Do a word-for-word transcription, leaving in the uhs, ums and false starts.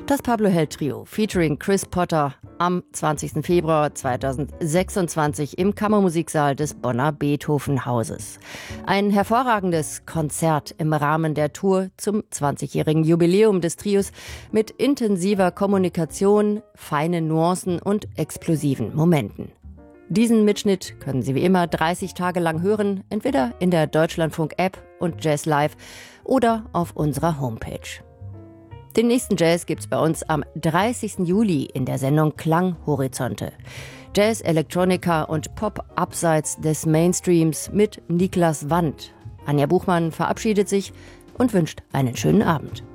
Das Pablo Held Trio featuring Chris Potter am zwanzigsten Februar zweitausendsechsundzwanzig im Kammermusiksaal des Bonner Beethoven-Hauses. Ein hervorragendes Konzert im Rahmen der Tour zum zwanzigjährigen Jubiläum des Trios mit intensiver Kommunikation, feinen Nuancen und explosiven Momenten. Diesen Mitschnitt können Sie wie immer dreißig Tage lang hören, entweder in der Deutschlandfunk-App und Jazz Live oder auf unserer Homepage. Den nächsten Jazz gibt's bei uns am dreißigsten Juli in der Sendung Klanghorizonte. Jazz, Electronica und Pop abseits des Mainstreams mit Niklas Wandt. Anja Buchmann verabschiedet sich und wünscht einen schönen Abend.